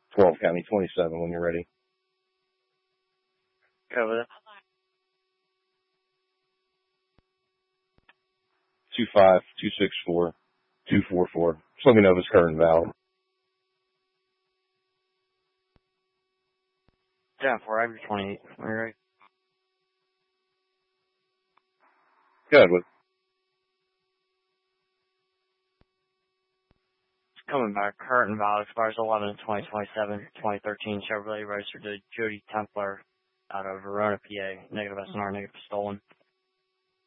12 County 27 when you're ready. Go with it. 25264-244. Just let me know if it's current and valid. 10-4, Avenue 28. All right. Good. With Coming back, current and valid, expires 11/20/27, 2013 Chevrolet registered to Jody Templar out of Verona, PA. Negative SNR, negative stolen.